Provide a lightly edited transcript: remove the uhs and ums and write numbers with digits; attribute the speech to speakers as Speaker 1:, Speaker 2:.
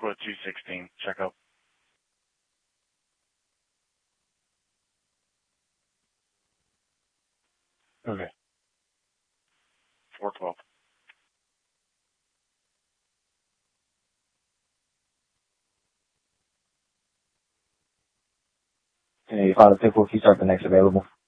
Speaker 1: Quote 216, check up. Okay. 412.
Speaker 2: Hey, Father Pickle, can you start the next available?